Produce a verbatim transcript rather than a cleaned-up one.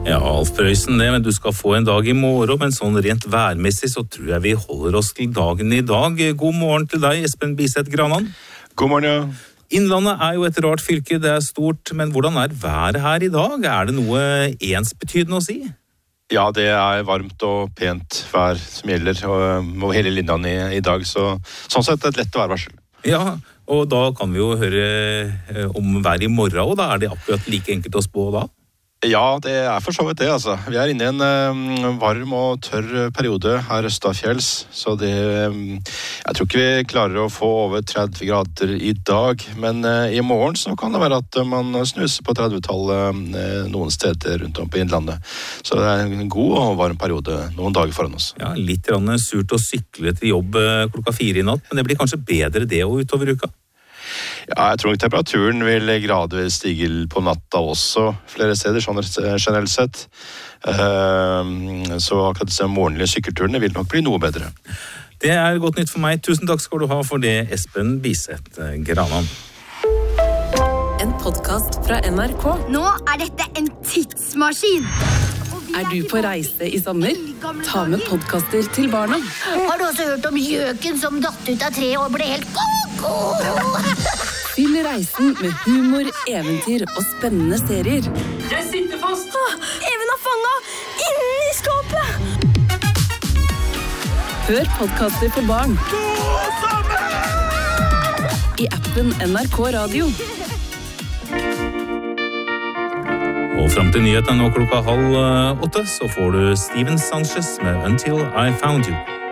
Ja, Alf Prøysen det, men du skal få en dag i morgen, men sånn rent værmessig så tror jeg vi holder oss til dagen i dag. God morgen til deg, Espen Biseth Granan. God morgen, ja. Innlandet er jo et rart fylke, det er stort, men hvordan er været her i dag? Er det noe ensbetydende å si? Ja, det er varmt og pent vær som gjelder over hele linjen i, i dag, så sånn sett et lett værvarsel. Ja, og da kan vi jo høre om vær i morgen, og da er det akkurat like enkelt å spå da? Ja, det er for så vidt det, altså. Vi er inne i en um, varm og tørr periode her østafjells, så det, um, jeg tror ikke vi klarer å få over tretti grader i dag, men uh, i morgen så kan det være at uh, man snuser på tretti-tallet uh, noen steder rundt om på innlandet. Så det er en god og varm periode noen dager foran oss. Ja, litt surt å sykle til jobb uh, klokka fire i natt, men det blir kanskje bedre det og utover uka? Ja, jeg tror temperaturen vil gradvis stige på natta også, flere steder, sånn generelt sett. Så akkurat disse morgenlige sykkelturene vil nok bli noe bedre. Det er godt nytt for meg. Tusen takk skal du ha for det, Espen Biseth Granan. En podcast fra N R K. Nå er dette en tidsmaskin. Er du på reise i sommer? Ta med podcaster til barna. Har du også hørt om gjøken som datt ut av treet og ble helt koko? Fyll reisen med humor, eventyr og spennende serier. Jeg sitter fast! Even har fanget inni skapet! Hør podcaster for barn. I appen N R K Radio. Og frem til nyheten nå klokka halv åtte, så får du Steven Sanchez med Until I Found You.